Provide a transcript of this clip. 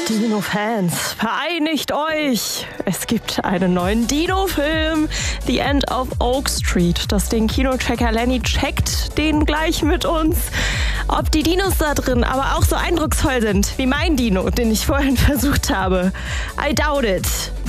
Dino-Fans, vereinigt euch! Es gibt einen neuen Dino-Film, The End of Oak Street. Das den Kinochecker Lenny checkt den gleich mit uns. Ob die Dinos da drin aber auch so eindrucksvoll sind wie mein Dino, den ich vorhin versucht habe. I doubt it.